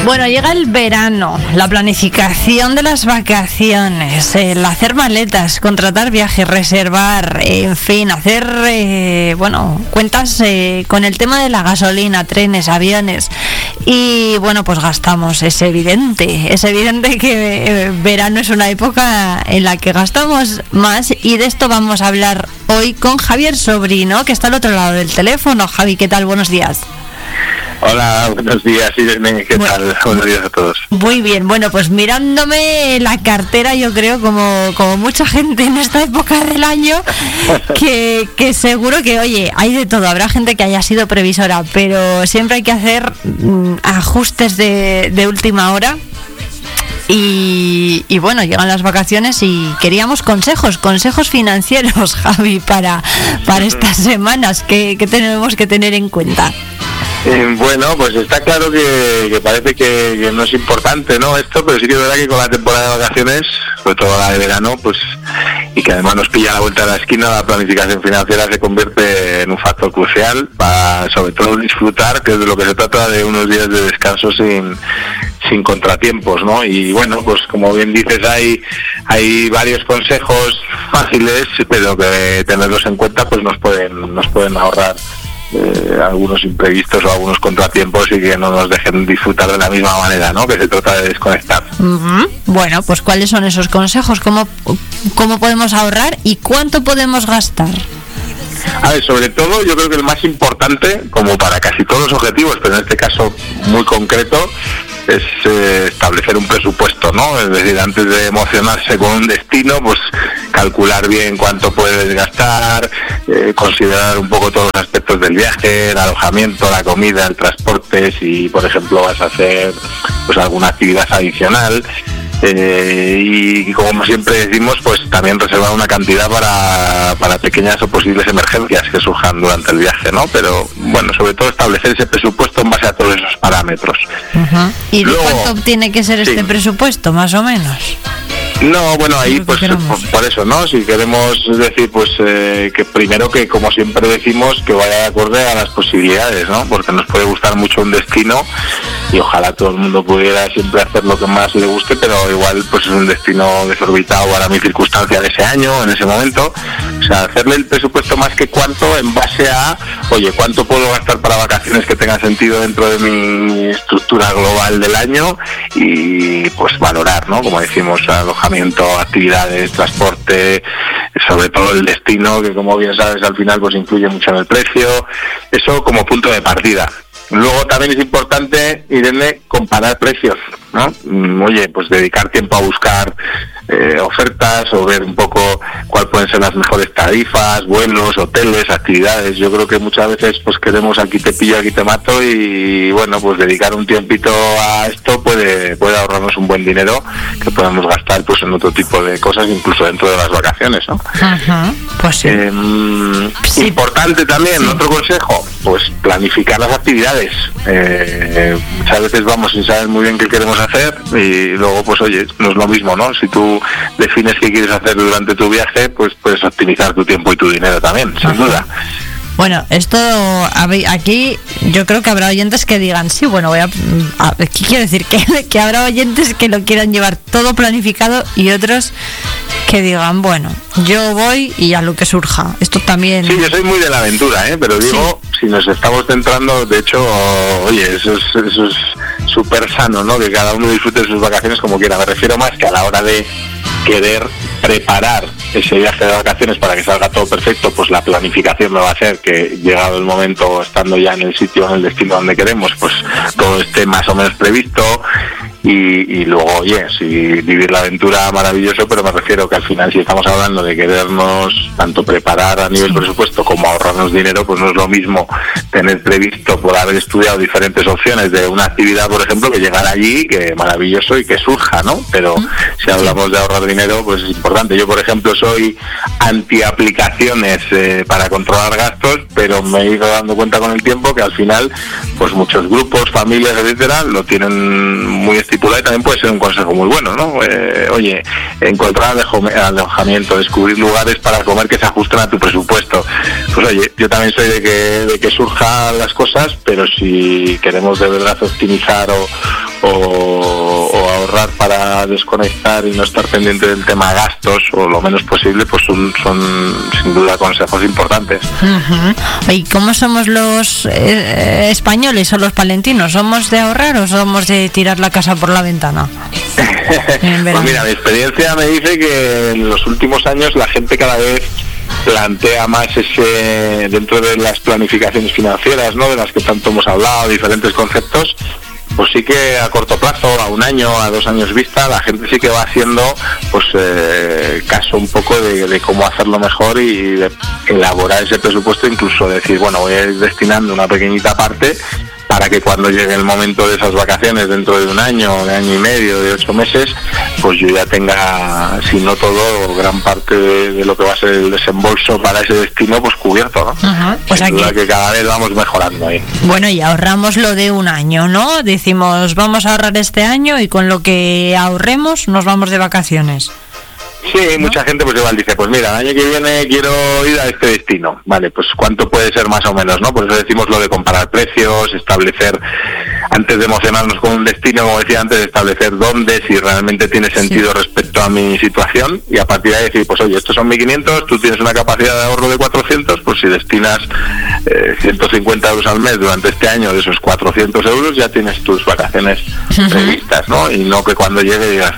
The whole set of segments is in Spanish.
Bueno, llega el verano, la planificación de las vacaciones, el hacer maletas, contratar viajes, reservar, en fin, hacer, cuentas con el tema de la gasolina, trenes, aviones. Y bueno, pues gastamos, es evidente que verano es una época en la que gastamos más, y de esto vamos a hablar hoy con Javier Sobrino, que está al otro lado del teléfono. Javi, ¿qué tal? Buenos días. Hola, buenos días, Irene, ¿qué tal? Buenos días a todos. Muy bien, bueno, pues mirándome la cartera, yo creo, como mucha gente en esta época del año, que seguro que, oye, hay de todo. Habrá gente que haya sido previsora, pero siempre hay que hacer ajustes de última hora. Y bueno, llegan las vacaciones y queríamos consejos financieros, Javi, para estas semanas. ¿Qué tenemos que tener en cuenta? Bueno, pues está claro que parece que no es importante, ¿no? Esto, pero sí que es verdad que con la temporada de vacaciones, sobre todo la de verano, pues, y que además nos pilla a la vuelta de la esquina, la planificación financiera se convierte en un factor crucial para, sobre todo, disfrutar, que es de lo que se trata, de unos días de descanso sin contratiempos, ¿no? Y bueno, pues como bien dices, hay varios consejos fáciles, pero que tenerlos en cuenta pues nos pueden ahorrar algunos imprevistos o algunos contratiempos, y que no nos dejen disfrutar de la misma manera, ¿no? Que se trata de desconectar. Uh-huh. Bueno, pues ¿cuáles son esos consejos? ¿Cómo podemos ahorrar y cuánto podemos gastar? A ver, sobre todo yo creo que el más importante, como para casi todos los objetivos, pero en este caso muy concreto, es establecer un presupuesto, ¿no? Es decir, antes de emocionarse con un destino, pues calcular bien cuánto puedes gastar, considerar un poco todos los aspectos del viaje, el alojamiento, la comida, el transporte, si por ejemplo vas a hacer pues alguna actividad adicional. Y como siempre decimos, pues también reservar una cantidad para pequeñas o posibles emergencias que surjan durante el viaje, ¿no? Pero bueno, sobre todo establecer ese presupuesto en base a todos esos parámetros. Uh-huh. ¿Y de cuánto tiene que ser este presupuesto, más o menos? No, bueno, ahí pues por eso, ¿no? Si queremos decir, pues que primero, que como siempre decimos, que vaya de acuerdo a las posibilidades, ¿no? Porque nos puede gustar mucho un destino y ojalá todo el mundo pudiera siempre hacer lo que más le guste, pero igual pues es un destino desorbitado para mi circunstancia de ese año, en ese momento. O sea, hacerle el presupuesto más que cuánto, en base a, oye, cuánto puedo gastar para vacaciones que tenga sentido dentro de mi estructura global del año, y pues valorar, ¿no? Como decimos, alojamiento, actividades, transporte, sobre todo el destino, que como bien sabes al final pues influye mucho en el precio. Eso como punto de partida. Luego también es importante, Irene, comparar precios, ¿no? Oye, pues dedicar tiempo a buscar ofertas, o ver un poco cuáles pueden ser las mejores tarifas, vuelos, hoteles, actividades. Yo creo que muchas veces pues queremos aquí te pillo, aquí te mato, y bueno, pues dedicar un tiempito a esto puede ahorrarnos un buen dinero que podemos gastar pues en otro tipo de cosas, incluso dentro de las vacaciones, ¿no? Uh-huh. Pues sí. Sí. Importante también, sí. Otro consejo, pues planificar las actividades. Muchas veces vamos sin saber muy bien qué queremos hacer, y luego pues oye, no es lo mismo, ¿no? Si tú defines qué quieres hacer durante tu viaje, pues puedes optimizar tu tiempo y tu dinero también, sin duda. Bueno, esto aquí yo creo que habrá oyentes que digan, sí, bueno, ¿qué quiero decir? Que habrá oyentes que lo quieran llevar todo planificado, y otros que digan, bueno, yo voy y a lo que surja. Esto también... Sí, yo soy muy de la aventura, pero digo, sí. Si nos estamos centrando, de hecho, oye, eso es súper sano, ¿no? Que cada uno disfrute de sus vacaciones como quiera. Me refiero más que a la hora de querer preparar ese viaje de vacaciones para que salga todo perfecto, pues la planificación me va a hacer que, llegado el momento, estando ya en el sitio, en el destino donde queremos, pues todo esté más o menos previsto. Y luego, oye, sí, vivir la aventura maravilloso, pero me refiero que al final, si estamos hablando de querernos tanto preparar a nivel presupuesto como ahorrarnos dinero, pues no es lo mismo tener previsto, por haber estudiado diferentes opciones de una actividad, por ejemplo, que llegar allí, que maravilloso y que surja, ¿no? Pero si hablamos de ahorrar dinero, pues es importante. Yo, por ejemplo, soy anti-aplicaciones para controlar gastos, pero me he ido dando cuenta con el tiempo que al final, pues muchos grupos, familias, etcétera, lo tienen muy estipulado, y también puede ser un consejo muy bueno, ¿no? Oye, encontrar alojamiento, descubrir lugares para comer que se ajusten a tu presupuesto. Pues oye, yo también soy de que surjan las cosas, pero si queremos de verdad optimizar o o ahorrar para desconectar y no estar pendiente del tema gastos o lo menos posible, pues son sin duda consejos importantes. ¿Y cómo somos los españoles o los palentinos? ¿Somos de ahorrar o somos de tirar la casa por la ventana? Pues mira, mi experiencia me dice que en los últimos años la gente cada vez plantea más ese, dentro de las planificaciones financieras, ¿no?, de las que tanto hemos hablado, diferentes conceptos, pues sí que a corto plazo, a 1 año, a 2 años vista, la gente sí que va haciendo pues caso un poco de cómo hacerlo mejor y de elaborar ese presupuesto, incluso decir, bueno, voy a ir destinando una pequeñita parte para que cuando llegue el momento de esas vacaciones dentro de 1 año, de año y medio, de 8 meses, pues yo ya tenga, si no todo, gran parte de lo que va a ser el desembolso para ese destino, pues cubierto, ¿no? Pues sin duda que cada vez vamos mejorando ahí. Bueno, y ahorramos lo de 1 año, ¿no? Decimos, vamos a ahorrar este año y con lo que ahorremos nos vamos de vacaciones. Sí, mucha gente pues igual dice, pues mira, el año que viene quiero ir a este destino, vale, pues cuánto puede ser más o menos, ¿no? Por eso decimos lo de comparar precios, establecer, antes de emocionarnos con un destino, como decía antes, establecer dónde, si realmente tiene sentido respecto a mi situación, y a partir de ahí decir, pues oye, estos son 1.500, tú tienes una capacidad de ahorro de 400, pues si destinas 150 euros al mes durante este año, de esos 400 euros ya tienes tus vacaciones previstas, ¿no? Y no que cuando llegue digas,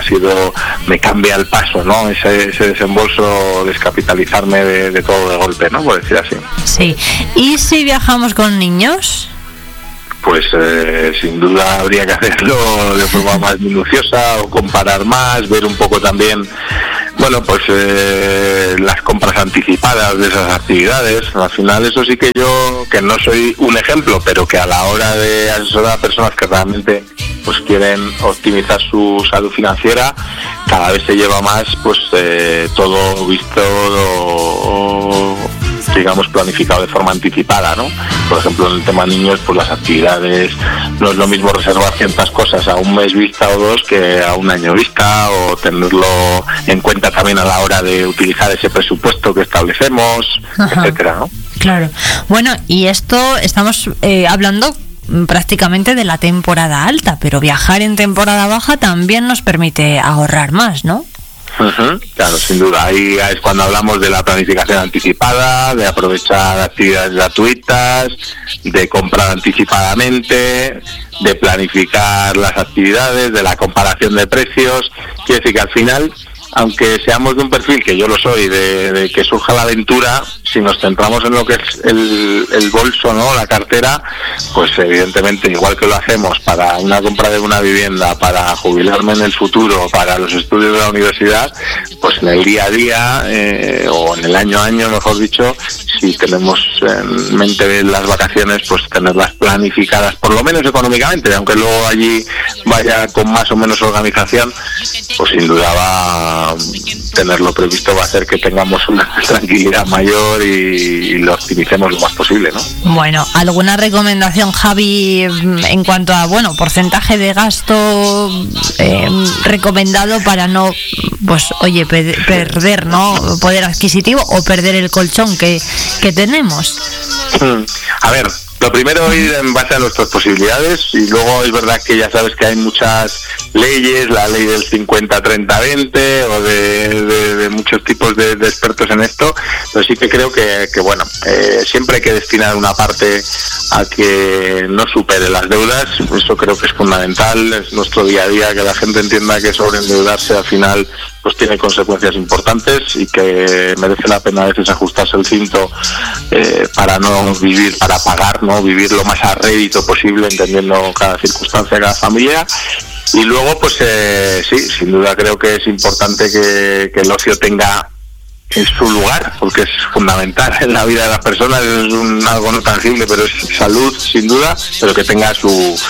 me cambia el paso, ¿no? Ese desembolso, descapitalizarme de todo de golpe, ¿no? Por decir así. Sí. ¿Y si viajamos con niños? Pues sin duda habría que hacerlo de forma más minuciosa o comparar más, ver un poco también, bueno, pues las compras anticipadas de esas actividades. Al final eso sí que yo, que no soy un ejemplo, pero que a la hora de asesorar a personas que realmente pues quieren optimizar su salud financiera, cada vez se lleva más pues todo visto digamos planificado de forma anticipada, ¿no? Por ejemplo, en el tema niños, pues las actividades, no es lo mismo reservar ciertas cosas a 1 mes vista o 2 que a 1 año vista, o tenerlo en cuenta también a la hora de utilizar ese presupuesto que establecemos, etcétera, ¿no? Claro. Bueno, y esto estamos hablando prácticamente de la temporada alta, pero viajar en temporada baja también nos permite ahorrar más, ¿no? Claro, sin duda. Ahí es cuando hablamos de la planificación anticipada, de aprovechar actividades gratuitas, de comprar anticipadamente, de planificar las actividades, de la comparación de precios. Quiere decir que al final, aunque seamos de un perfil, que yo lo soy, de que surja la aventura, si nos centramos en lo que es el bolso, ¿no?, la cartera, pues evidentemente, igual que lo hacemos para una compra de una vivienda, para jubilarme en el futuro, para los estudios de la universidad, pues en el día a día, o en el año a año, mejor dicho, si tenemos en mente las vacaciones, pues tenerlas planificadas, por lo menos económicamente, aunque luego allí vaya con más o menos organización, pues sin duda tenerlo previsto va a hacer que tengamos una tranquilidad mayor y lo optimicemos lo más posible, ¿no? Bueno, ¿alguna recomendación, Javi, en cuanto a, bueno, porcentaje de gasto recomendado para no, pues, oye, perder, ¿no?, poder adquisitivo o perder el colchón que tenemos? A ver, lo primero, ir en base a nuestras posibilidades, y luego es verdad que ya sabes que hay muchas leyes, la ley del 50-30-20 o de muchos tipos de expertos en esto, pero sí que creo que bueno, siempre hay que destinar una parte a que no supere las deudas. Eso creo que es fundamental, es nuestro día a día, que la gente entienda que sobreendeudarse al final pues tiene consecuencias importantes y que merece la pena a veces ajustarse el cinto para no vivir, para pagar, ¿no?, vivir lo más a rédito posible, entendiendo cada circunstancia, cada familia. Y luego, pues sí, sin duda creo que es importante que el ocio tenga en su lugar, porque es fundamental en la vida de las personas, es algo no tangible, pero es salud sin duda, pero que tenga su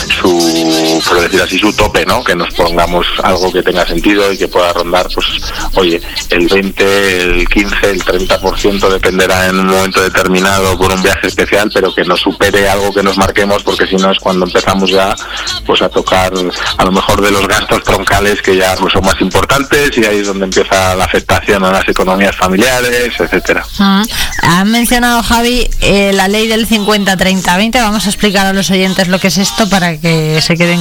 por decir así, su tope, ¿no? Que nos pongamos algo que tenga sentido y que pueda rondar, pues oye, el 20, el 15, el 30% dependerá en un momento determinado por un viaje especial, pero que no supere algo que nos marquemos, porque si no es cuando empezamos ya pues a tocar a lo mejor de los gastos troncales que ya pues, son más importantes, y ahí es donde empieza la afectación a las economías familiares, etcétera. Han mencionado, Javi, la ley del 50-30-20. Vamos a explicar a los oyentes lo que es esto para que se queden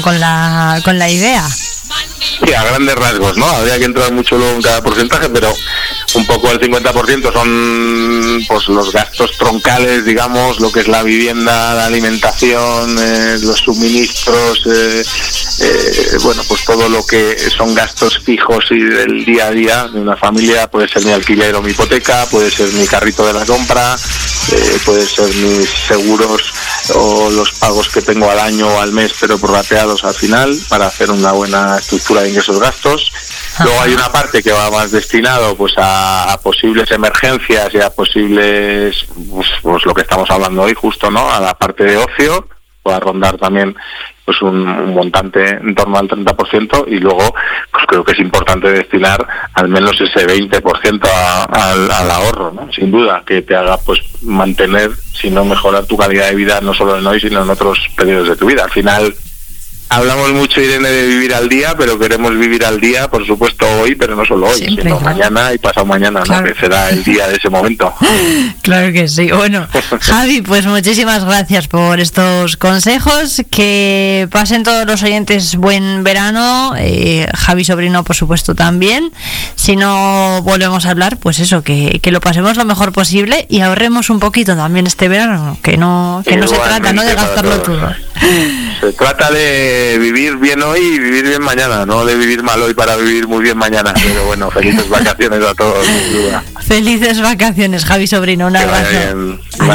con la idea. Sí, a grandes rasgos, ¿no? Habría que entrar mucho luego en cada porcentaje, pero un poco el 50% son pues los gastos troncales, digamos, lo que es la vivienda, la alimentación, los suministros, bueno, pues todo lo que son gastos fijos y del día a día de una familia. Puede ser mi alquiler o mi hipoteca, puede ser mi carrito de la compra, puede ser mis seguros o los pagos que tengo al año o al mes, pero prorrateados al final, para hacer una buena estructura de ingresos gastos. Luego hay una parte que va más destinado pues a posibles emergencias y a posibles, pues lo que estamos hablando hoy justo, ¿no? A la parte de ocio, pueda rondar también pues un montante en torno al 30%, y luego pues creo que es importante destinar al menos ese 20% al ahorro, ¿no? Sin duda, que te haga pues mantener, si no mejorar tu calidad de vida, no solo en hoy, sino en otros periodos de tu vida. Al final hablamos mucho, Irene, de vivir al día, pero queremos vivir al día, por supuesto, hoy, pero no solo hoy, siempre, sino claro. mañana y pasado mañana, claro, ¿no? Que será el día de ese momento. Claro que sí. Bueno, Javi, pues muchísimas gracias por estos consejos. Que pasen todos los oyentes buen verano. Javi Sobrino, por supuesto, también. Si no volvemos a hablar, pues eso, que lo pasemos lo mejor posible y ahorremos un poquito también este verano, que no se trata, ¿no?, de gastarlo todo. Se trata de vivir bien hoy y vivir bien mañana, no de vivir mal hoy para vivir muy bien mañana. Pero bueno, felices vacaciones a todos, sin duda. Felices vacaciones, Javi Sobrino. Un abrazo.